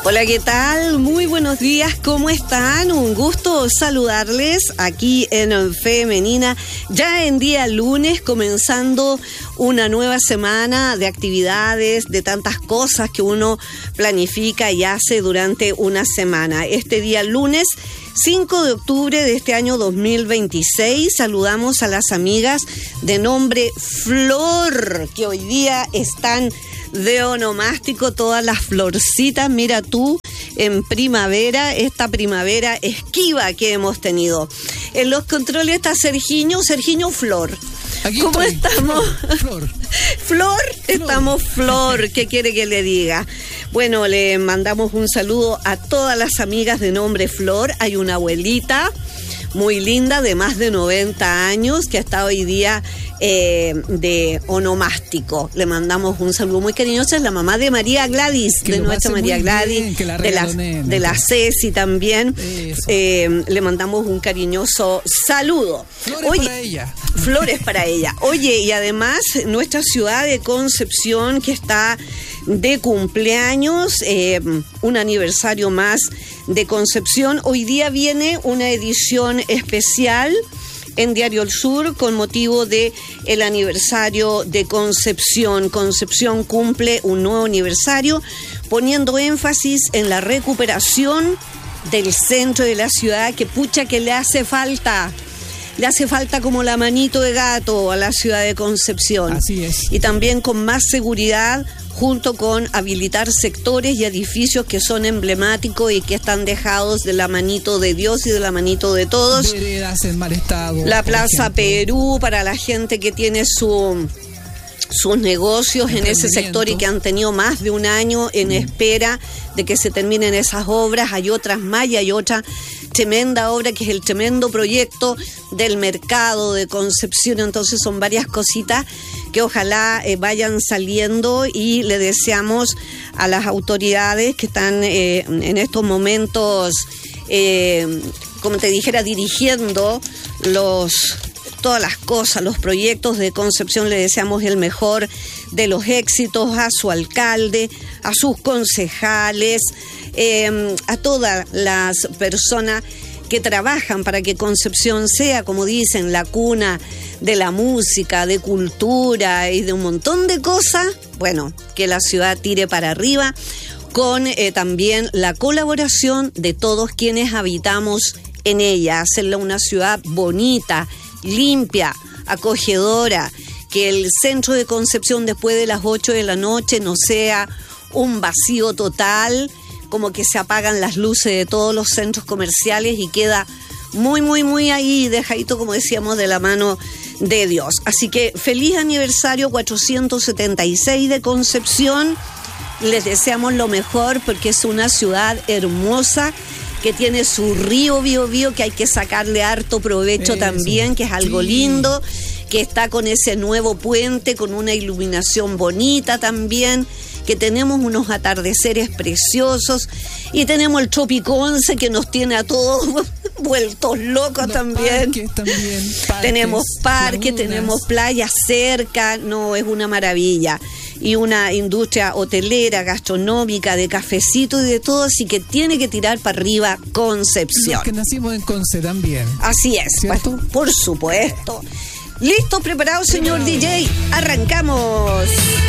Hola, ¿qué tal? Muy buenos días, ¿cómo están? Un gusto saludarles aquí en Femenina, ya en día lunes, comenzando una nueva semana de actividades, de tantas cosas que uno planifica y hace durante una semana. Este día lunes 5 de octubre de este año 2026, saludamos a las amigas de nombre Flor, que hoy día están de onomástico, todas las florcitas, mira tú, en primavera, esta primavera esquiva que hemos tenido. En los controles está Sergiño Flor. Aquí ¿Cómo estoy. estamos? Flor. Estamos Flor, ¿qué quiere que le diga? Bueno, le mandamos un saludo a todas las amigas de nombre Flor. Hay una abuelita muy linda de más de 90 años que está hoy día de onomástico. Le mandamos un saludo muy cariñoso. Es la mamá de María Gladys, de nuestra María Gladys, de la Ceci también. Le mandamos un cariñoso saludo. Flores para ella. Oye, y además nuestra ciudad de Concepción, que está de cumpleaños, un aniversario más de Concepción. Hoy día viene una edición especial en Diario El Sur con motivo de el aniversario de Concepción. Concepción cumple un nuevo aniversario poniendo énfasis en la recuperación del centro de la ciudad, que pucha que le hace falta. Le hace falta como la manito de gato a la ciudad de Concepción. Así es. Y también con más seguridad, junto con habilitar sectores y edificios que son emblemáticos y que están dejados de la manito de Dios y de la manito de todos. Veredas en mal estado. La Plaza Perú para la gente que tiene sus negocios en ese sector y que han tenido más de un año en espera de que se terminen esas obras. Hay otras más y hay otra tremenda obra que es el tremendo proyecto del mercado de Concepción. Entonces son varias cositas que ojalá vayan saliendo, y le deseamos a las autoridades que están en estos momentos, como te dijera, dirigiendo todas las cosas, los proyectos de Concepción. Le deseamos el mejor de los éxitos a su alcalde, a sus concejales, a todas las personas que trabajan para que Concepción sea, como dicen, la cuna de la música, de cultura y de un montón de cosas. Bueno, que la ciudad tire para arriba con también la colaboración de todos quienes habitamos en ella, hacerla una ciudad bonita, limpia, acogedora, que el centro de Concepción después de las 8 de la noche no sea un vacío total, como que se apagan las luces de todos los centros comerciales y queda muy, muy, muy ahí, dejadito, como decíamos, de la mano de Dios. Así que feliz aniversario 476 de Concepción. Les deseamos lo mejor porque es una ciudad hermosa, que tiene su río Biobío, que hay que sacarle harto provecho también, que es algo lindo, que está con ese nuevo puente, con una iluminación bonita también, que tenemos unos atardeceres preciosos, y tenemos el Tropiconce que nos tiene a todos vueltos locos también. Tenemos parques, tenemos playas cerca, no, es una maravilla. Y una industria hotelera, gastronómica, de cafecito y de todo, así que tiene que tirar para arriba Concepción. Los que nacimos en Conce también. Así es, ¿cierto? Por supuesto. ¿Listos, preparados, señor DJ? Arrancamos.